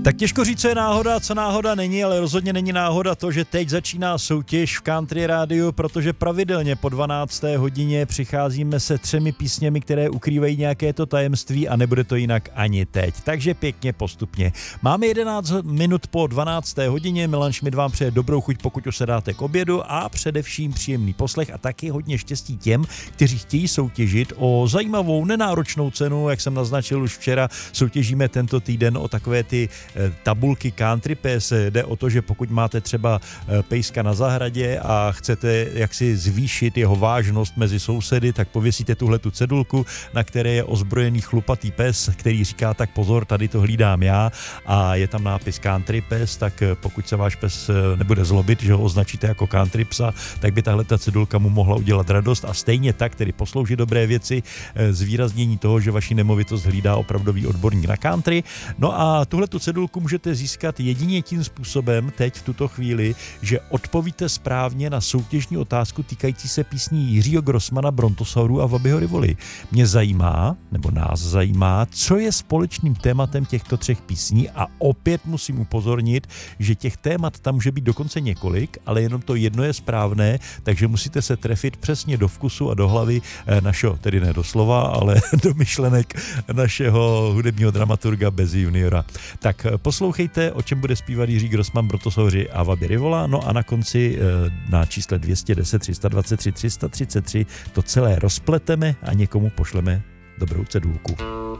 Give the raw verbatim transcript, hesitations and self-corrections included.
Tak těžko říct, co je náhoda, co náhoda není, ale rozhodně není náhoda to, že teď začíná soutěž v Country Rádiu, protože pravidelně po dvanácté hodině přicházíme se třemi písněmi, které ukrývají nějaké to tajemství a nebude to jinak ani teď. Takže pěkně postupně. Máme jedenáct minut po dvanácté hodině, Milan Šmid vám přeje dobrou chuť, pokud už se dáte k obědu a především příjemný poslech a taky hodně štěstí těm, kteří chtějí soutěžit o zajímavou, nenáročnou cenu, jak jsem naznačil už včera, soutěžíme tento týden o takové ty tabulky Country Pass. Jde o to, že pokud máte třeba pejska na zahradě a chcete jaksi zvýšit jeho vážnost mezi sousedy, tak pověsíte tuhle tu cedulku, na které je ozbrojený chlupatý pes, který říká tak pozor, tady to hlídám já, a je tam nápis Country Pass, tak pokud se váš pes nebude zlobit, že ho označíte jako country psa, tak by tahle ta cedulka mu mohla udělat radost a stejně tak tedy posloužit dobré věci, zvýraznění toho, že vaši nemovitost hlídá opravdový odborník na country. No a tuhle tu cedulku můžete získat jedině tím způsobem teď v tuto chvíli, že odpovíte správně na soutěžní otázku týkající se písní Jiřího Grossmana, Brontosaurů a Wabyho Rivoli. Mě zajímá, nebo nás zajímá, co je společným tématem těchto třech písní a opět musím upozornit, že těch témat tam může být dokonce několik, ale jenom to jedno je správné, takže musíte se trefit přesně do vkusu a do hlavy našeho, tedy ne do slova, ale do myšlenek našeho hudebního dramaturga Bez juniora. Tak poslouchejte, o čem bude zpívat Jiří Grossman, Brontosauři a Waby Rivola, no a na konci na čísle dvě stě deset, tři sta dvacet tři, tři sta třicet tři to celé rozpleteme a někomu pošleme dobrou cedulku.